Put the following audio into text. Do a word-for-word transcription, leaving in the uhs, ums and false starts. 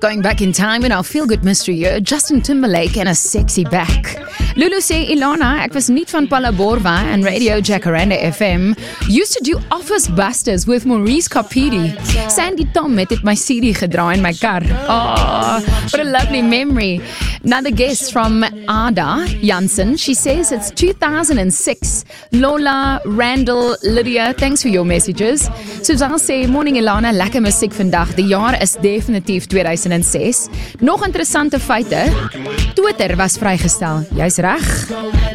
Going back in time in our feel-good mystery year, Justin Timberlake and a sexy back. Lulu sê, Ilana, ek was nie van Palaborwa and Radio Jacaranda F M. Used to do Office Busters with Maurice Capidi. Sandy Tom het het my C D gedraai in my kar. Oh, what a lovely memory. Another guest from Ada Jansen. She says it's two thousand six. Lola, Randall, Lydia, thanks for your messages. Suzanne sê, morning Ilana, lekker musiek vandag. Die jaar is definitief two thousand six. Nog interessante feite. Twitter was vrygestel. Jy's reg.